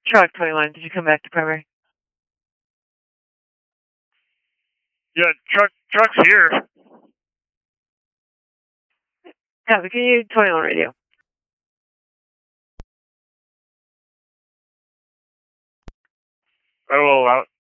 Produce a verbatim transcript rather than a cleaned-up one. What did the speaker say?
Truck twenty-one, did you come back to primary? Yeah, truck, truck's here. Copy, can you twenty-one radio? I will out.